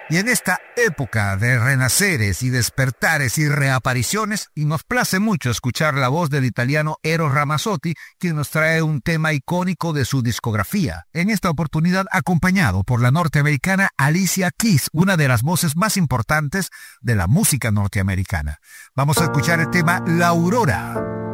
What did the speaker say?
Y en esta época de renaceres y despertares y reapariciones, y nos place mucho escuchar la voz del italiano Eros Ramazzotti, quien nos trae un tema icónico de su discografía. En esta oportunidad acompañado por la norteamericana Alicia Keys, una de las voces más importantes de la música norteamericana. Vamos a escuchar el tema La Aurora.